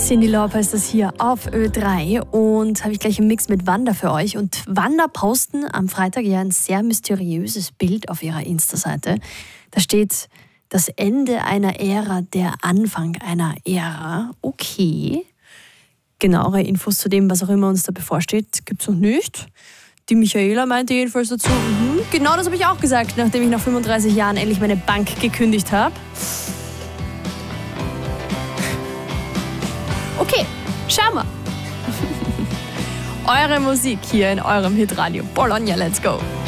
Cyndi Lauper ist das hier auf Ö3 und habe ich gleich einen Mix mit Wanda für euch. Und Wanda posten am Freitag ja ein sehr mysteriöses Bild auf ihrer Insta-Seite. Da steht das Ende einer Ära, der Anfang einer Ära. Okay. Genauere Infos zu dem, was auch immer uns da bevorsteht, gibt es noch nicht. Die Michaela meinte jedenfalls dazu, genau das habe ich auch gesagt, nachdem ich nach 35 Jahren endlich meine Bank gekündigt habe. Okay, schauen wir. Eure Musik hier in eurem Hitradio. Bologna, let's go.